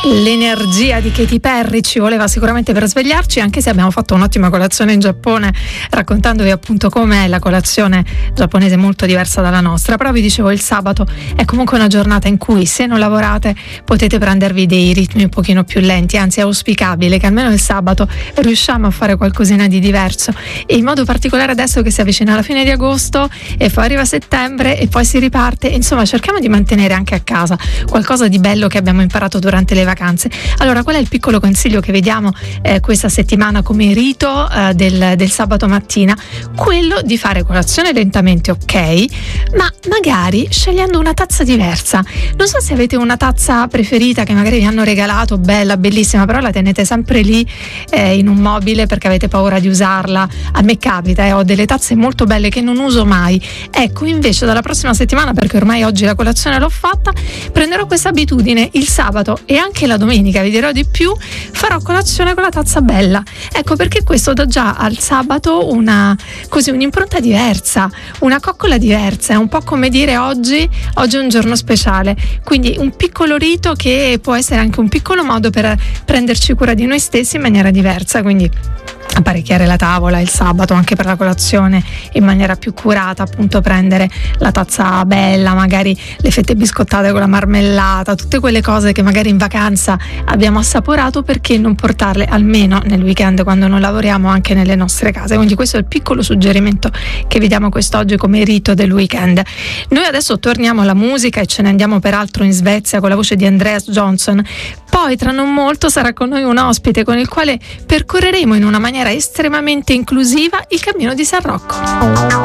L'energia di Katy Perry ci voleva sicuramente per svegliarci, anche se abbiamo fatto un'ottima colazione in Giappone, raccontandovi appunto com'è la colazione giapponese, molto diversa dalla nostra. Però vi dicevo, il sabato è comunque una giornata in cui, se non lavorate, potete prendervi dei ritmi un pochino più lenti, anzi è auspicabile che almeno il sabato riusciamo a fare qualcosina di diverso, e in modo particolare adesso che si avvicina alla fine di agosto e poi arriva settembre e poi si riparte. Insomma, cerchiamo di mantenere anche a casa qualcosa di bello che abbiamo imparato durante le vacanze. Allora, qual è il piccolo consiglio che vediamo questa settimana come rito del sabato mattina? Quello di fare colazione lentamente, ok, ma magari scegliendo una tazza diversa. Non so se avete una tazza preferita che magari vi hanno regalato, bella, bellissima, però la tenete sempre lì in un mobile perché avete paura di usarla. A me capita, ho delle tazze molto belle che non uso mai. Ecco, invece dalla prossima settimana, perché ormai oggi la colazione l'ho fatta, prenderò questa abitudine il sabato e anche la domenica, vi dirò di più, farò colazione con la tazza bella. Ecco perché questo dà già al sabato un'impronta diversa, una coccola diversa, è un po' come dire oggi è un giorno speciale, quindi un piccolo rito che può essere anche un piccolo modo per prenderci cura di noi stessi in maniera diversa, quindi apparecchiare la tavola il sabato anche per la colazione in maniera più curata, appunto prendere la tazza bella, magari le fette biscottate con la marmellata, tutte quelle cose che magari in vacanza abbiamo assaporato, perché non portarle almeno nel weekend quando non lavoriamo anche nelle nostre case. Quindi questo è il piccolo suggerimento che vi diamo quest'oggi come rito del weekend. Noi adesso torniamo alla musica e ce ne andiamo peraltro in Svezia con la voce di Andreas Johnson. Poi tra non molto sarà con noi un ospite con il quale percorreremo in una maniera estremamente inclusiva il cammino di San Rocco.